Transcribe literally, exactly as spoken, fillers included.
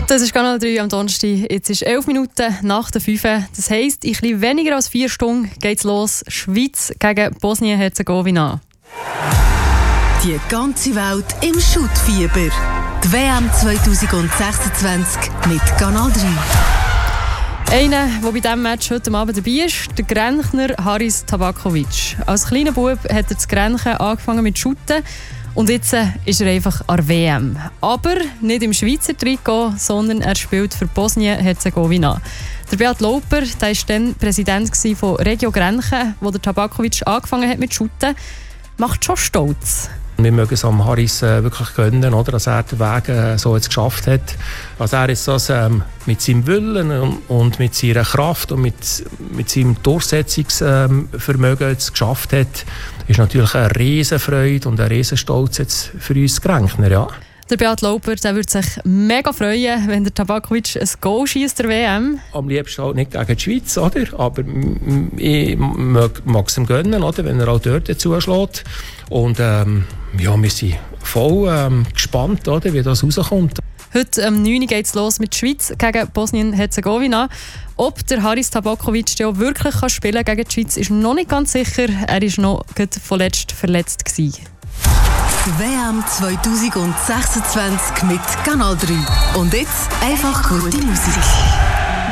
Das ist Kanal drei am Donnerstag. Jetzt ist elf Minuten nach der fünf. Das heisst, in etwas weniger als vier Stunden geht's los. Schweiz gegen Bosnien-Herzegowina. Die ganze Welt im Schuttfieber. Die W M zwanzig sechsundzwanzig mit Kanal drei. Einer, der bei diesem Match heute Abend dabei ist, der Grenchner Haris Tabakovic. Als kleiner Bub hat er das Grenchen angefangen mit Shooten und jetzt ist er einfach an der W M. Aber nicht im Schweizer Trikot, sondern er spielt für Bosnien-Herzegowina. Der Beat Lauper, der war dann Präsident von Regio Grenchen, wo der Tabakovic angefangen hat mit Shooten. Macht schon stolz. Wir mögen es am Haris äh, wirklich gönnen, oder, dass er den Weg äh, so jetzt geschafft hat. Dass er jetzt das ähm, mit seinem Willen und, und mit seiner Kraft und mit, mit seinem Durchsetzungsvermögen ähm, jetzt geschafft hat, ist natürlich eine Riesenfreude und ein Riesenstolz jetzt für uns Grenchner. Ja. Der Beat Lauper der würde sich mega freuen, wenn der Tabakovic ein Goal schießt der W M. Am liebsten halt nicht gegen die Schweiz, oder? Aber ich mag es ihm gönnen, oder? Wenn er auch dort zuschlägt. Und ähm, ja, wir sind voll ähm, gespannt, oder? Wie das rauskommt. Heute am neun Uhr geht es los mit der Schweiz gegen Bosnien-Herzegowina. Ob der Haris Tabakovic ja wirklich kann spielen gegen die Schweiz, ist noch nicht ganz sicher. Er war noch vorletzt verletzt gewesen. W M zwanzig sechsundzwanzig mit Kanal drei. Und jetzt einfach gute Musik.